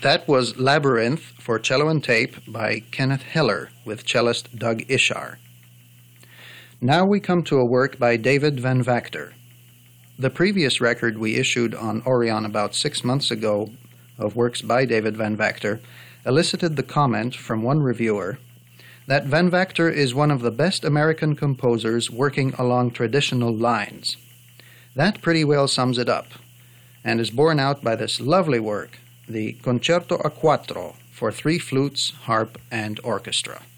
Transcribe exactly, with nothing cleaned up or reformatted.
That was Labyrinth for cello and tape by Kenneth Heller with cellist Doug Ishar. Now we come to a work by David Van Vactor. The previous record we issued on Orion about six months ago of works by David Van Vactor elicited the comment from one reviewer that Van Vactor is one of the best American composers working along traditional lines. That pretty well sums it up, and is borne out by this lovely work, the Concerto a Quattro for three flutes, harp, and orchestra.